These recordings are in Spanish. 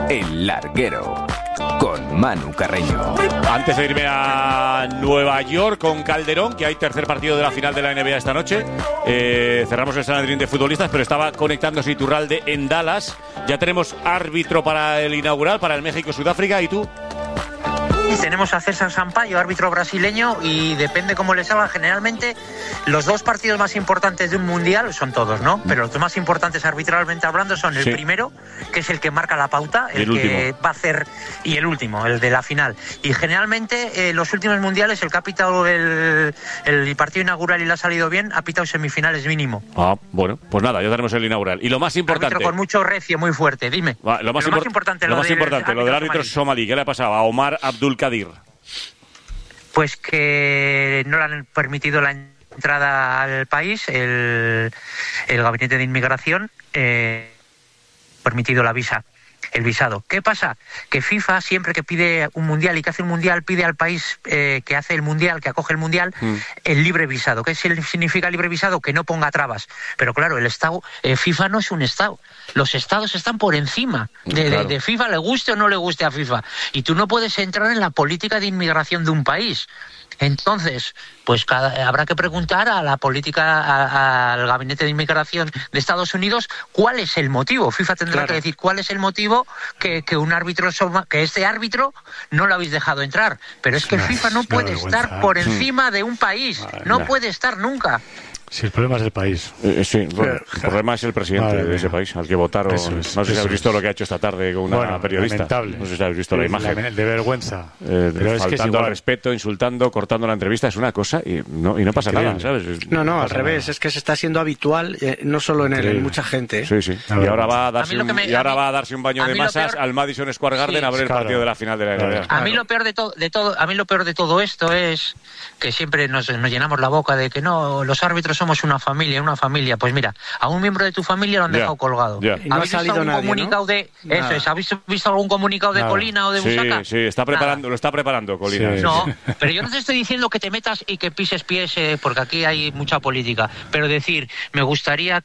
El Larguero, con Manu Carreño. Antes de irme a Nueva York con Calderón, que hay tercer partido de la final de la NBA esta noche, cerramos el Sanedrín de futbolistas, pero estaba conectándose Iturralde en Dallas. Ya tenemos árbitro para el inaugural, para el México-Sudáfrica. ¿Y tú? Tenemos a César Sampaio, árbitro brasileño, y depende cómo le salga. Generalmente los dos partidos más importantes de un mundial son todos, ¿no? Pero los dos más importantes arbitralmente hablando son el primero, que es el que marca la pauta, el que va a hacer, y el último, el de la final. Y generalmente los últimos mundiales, el que ha pitado el partido inaugural y le ha salido bien, ha pitado semifinales mínimo. Ah, bueno, pues nada, ya tenemos el inaugural. Y lo más importante... Árbitro con mucho recio, muy fuerte, dime. Lo más importante, lo del árbitro somalí. ¿Qué le ha pasado a Omar Abdulkadir? Pues que no le han permitido la entrada al país, el gabinete de inmigración permitido la visa, el visado. ¿Qué pasa? Que FIFA siempre que pide un mundial y que hace un mundial pide al país que hace el mundial, que acoge el mundial, el libre visado. ¿Qué significa libre visado? Que no ponga trabas. Pero claro, el Estado, FIFA no es un Estado. Los estados están por encima de FIFA, le guste o no le guste a FIFA. Y tú no puedes entrar en la política de inmigración de un país. Entonces, pues habrá que preguntar a la política, al gabinete de inmigración de Estados Unidos, cuál es el motivo. FIFA tendrá que decir cuál es el motivo que un árbitro, que este árbitro no lo habéis dejado entrar. Pero es que FIFA no puede estar por encima de un país. No puede estar nunca. Sí, el problema es el país. Sí, bueno, el problema es el presidente de ese país, al que votaron. No sé si habéis visto lo que ha hecho esta tarde con una periodista. Lamentable. No sé si habéis visto la imagen. De vergüenza. Faltando al respeto, insultando, cortando la entrevista, es una cosa y no pasa nada, ¿sabes? No, al revés, es que se está siendo habitual, no solo en él, en mucha gente. Sí. Y ahora va a darse un baño de masas al Madison Square Garden a ver el partido de la final de la NBA. A mí lo peor de todo esto es que siempre nos llenamos la boca de que no, los árbitros somos una familia. Pues mira, a un miembro de tu familia lo han dejado colgado. Y no ha salido nadie, comunicado, ¿no? ¿Habéis visto algún comunicado de Colina o de Busaca? Sí, lo está preparando Colina. Sí. No, pero yo no te estoy diciendo que te metas y que pises pies, porque aquí hay mucha política, pero decir, me gustaría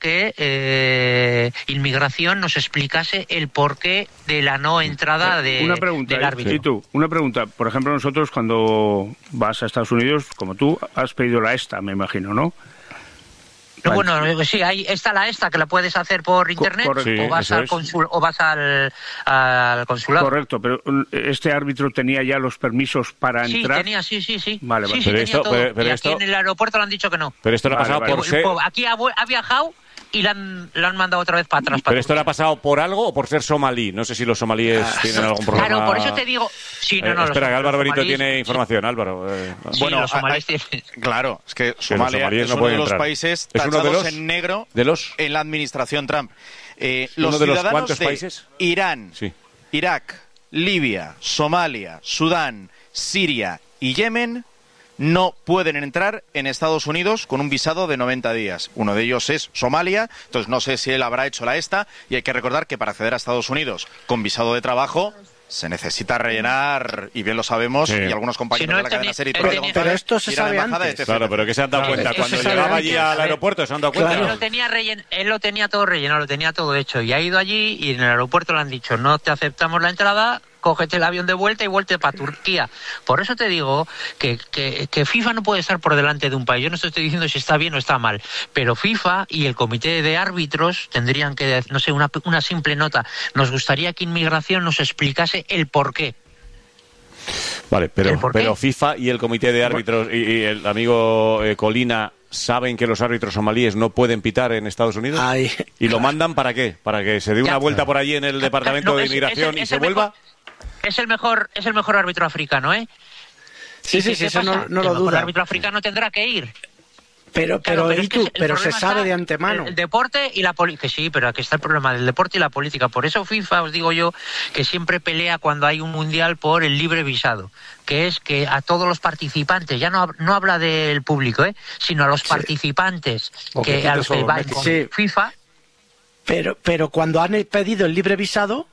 que Inmigración nos explicase el porqué de la no entrada del árbitro. Y tú, una pregunta, por ejemplo, nosotros cuando vas a Estados Unidos, como tú, has pedido la ESTA, me imagino, ¿no? No, bueno, sí, ahí está la ESTA, que la puedes hacer por internet, o vas al consulado. Correcto, pero ¿este árbitro tenía ya los permisos para entrar? Sí. Vale. Sí, tenía todo. Y aquí en el aeropuerto le han dicho que no. Pero esto le ha pasado por ser... Aquí ha viajado y le han mandado otra vez para atrás. ¿Pero esto le ha pasado por algo o por ser somalí? No sé si los somalíes tienen algún problema. Claro, por eso te digo... Espera, que Álvaro Benito tiene información. Álvaro. Bueno, los somalíes tienen... Claro, es que Somalia es uno de los países tachados en negro en la administración Trump. Los ciudadanos de países? Irán, Irak, Libia, Somalia, Sudán, Siria y Yemen no pueden entrar en Estados Unidos con un visado de 90 días. Uno de ellos es Somalia, entonces no sé si él habrá hecho la ESTA, y hay que recordar que para acceder a Estados Unidos con visado de trabajo se necesita rellenar, y bien lo sabemos, y algunos compañeros de la cadena SER y todo. Pero esto se sabe antes. Claro, pero que se han dado cuenta. Cuando llegaba allí al aeropuerto se han dado cuenta. Él lo tenía todo rellenado, lo tenía todo hecho, y ha ido allí y en el aeropuerto le han dicho, no te aceptamos la entrada, cógete el avión de vuelta y vuelte para Turquía. Por eso te digo que FIFA no puede estar por delante de un país. Yo no estoy diciendo si está bien o está mal, pero FIFA y el comité de árbitros tendrían que, no sé, una simple nota. Nos gustaría que Inmigración nos explicase el porqué. Vale, pero FIFA y el comité de árbitros y el amigo Colina saben que los árbitros somalíes no pueden pitar en Estados Unidos. ¿Y lo mandan para qué? ¿Para que se dé una vuelta por allí en el departamento de inmigración y se vuelva? Es el mejor árbitro africano, ¿eh? Sí, eso no lo duda. El árbitro africano tendrá que ir. Pero se sabe de antemano. El deporte y la política. Sí, pero aquí está el problema del deporte y la política. Por eso FIFA, os digo yo, que siempre pelea cuando hay un mundial por el libre visado, que es que a todos los participantes, ya no habla del público, sino a los participantes, que a los que va con FIFA. Pero cuando han pedido el libre visado,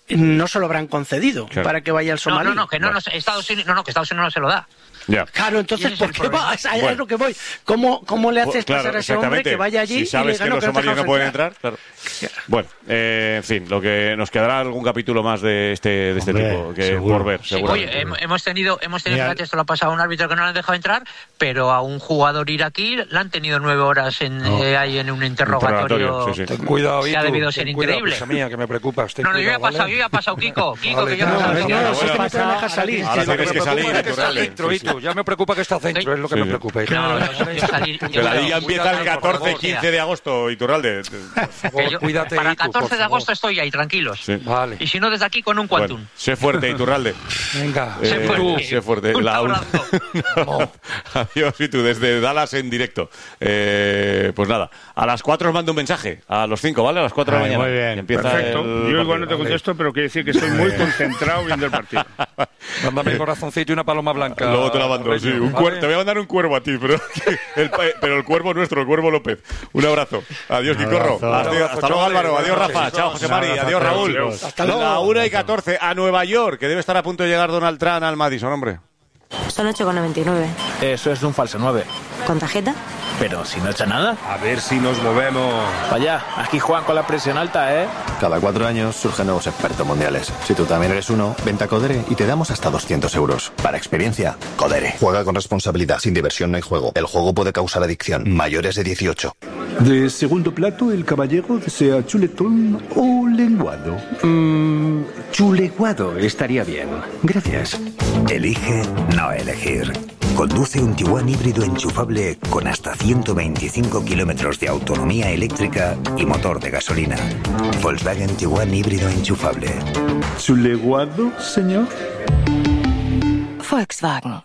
no se lo habrán concedido para que vaya al somalí. Que Estados Unidos no se lo da. Ya. Claro, entonces, ¿por qué va? Es lo que voy. ¿Cómo le haces pasar a ese hombre que vaya allí si sabes y le que los somalíes no pueden entrar? Claro. Bueno, en fin, lo que nos quedará algún capítulo más de este tipo que por ver, seguro. Oye, hemos tenido fíjate, esto lo ha pasado a un árbitro que no le han dejado entrar, pero a un jugador iraquí le han tenido 9 horas ahí en un interrogatorio. Ten cuidado, que ha debido ser increíble. Cosa mía, que me preocupa. Yo ya he pasado, Kiko, que yo no te dejas salir. Ahora tienes que salir, ya me preocupa que está centro, es lo que me preocupa. Que la liga empieza el 14-15 de agosto, Iturralde. Cuídate. Para el 14 de agosto estoy ahí, tranquilos. Sí. Vale. Y si no, desde aquí con un quantum. Bueno, sé fuerte, Iturralde. Venga. Sé fuerte. Un abrazo. Adiós, y tú, desde Dallas en directo. Pues nada, a las 4 os mando un mensaje. A los 5, ¿vale? A las 4 de la mañana. Muy bien. Perfecto. Yo igual no te contesto, pero quiere decir que estoy muy concentrado viendo el partido. Mándame un corazoncito y una paloma blanca. Luego te la mando, sí. Te voy a mandar un cuervo a ti, pero el cuervo nuestro, el cuervo López. Un abrazo. Adiós, Quicorro. Hasta luego, Álvaro. Adiós, Rafa. Chao, José Mari. Adiós, Raúl. Hasta luego. La 1:14 a Nueva York, que debe estar a punto de llegar Donald Trump al Madison, hombre. Son 8,99. Eso es un falso 9. ¿Con tarjeta? Pero si no echa nada. A ver si nos movemos. Vaya, aquí juegan con la presión alta, ¿eh? Cada 4 años surgen nuevos expertos mundiales. Si tú también eres uno, vente a Codere y te damos hasta 200 euros. Para experiencia, Codere. Juega con responsabilidad. Sin diversión no hay juego. El juego puede causar adicción. Mayores de 18. De segundo plato, el caballero desea chuletón o lenguado. Chuleguado estaría bien. Gracias. Elige no elegir. Conduce un Tiguan híbrido enchufable con hasta 125 kilómetros de autonomía eléctrica y motor de gasolina. Volkswagen Tiguan híbrido enchufable. ¿Chuleguado, señor? Volkswagen.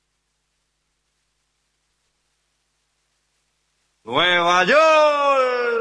Nueva York.